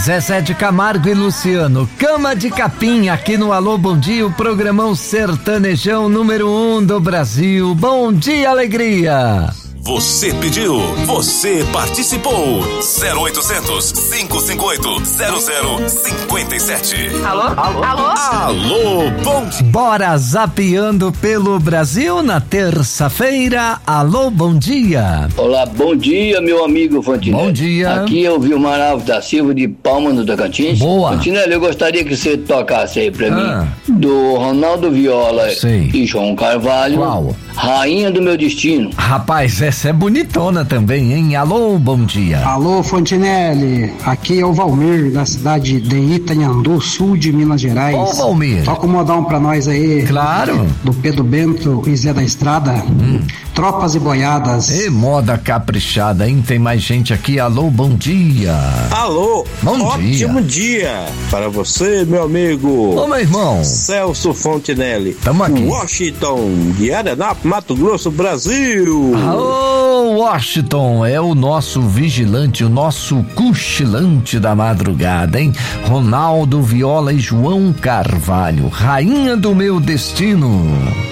Zezé de Camargo e Luciano, Cama de Capim, aqui no Alô Bom Dia, o programão sertanejão número 1 do Brasil. Bom dia, alegria! Você pediu, você participou. 0800 558 0057. Alô? Alô, bom dia. Bora zapeando pelo Brasil na terça-feira. Alô, bom dia. Olá, bom dia, meu amigo Fantinelli. Bom dia. Aqui é o Vilmar Alves da Silva de Palma, no Tocantins. Boa. Fantinelli, eu gostaria que você tocasse aí pra mim do Ronaldo Viola e João Carvalho. Qual? Rainha do Meu Destino. Rapaz, essa é bonitona também, hein? Alô, bom dia. Alô, Fontinelli, aqui é o Valmir, da cidade de Itanhandu, sul de Minas Gerais. Ô, Valmir. Toca um modão pra nós aí. Claro. Do Pedro Bento e Zé da Estrada. Tropas e boiadas. E moda caprichada, hein? Tem mais gente aqui. Alô, bom dia. Alô, ótimo dia para você, meu amigo. Ô, meu irmão. Celso Fontinelli. Tamo aqui. Washington, de Arenápolis, Mato Grosso, Brasil. Alô, Washington, é o nosso vigilante, o nosso cochilante da madrugada, hein? Ronaldo Viola e João Carvalho, Rainha do Meu Destino.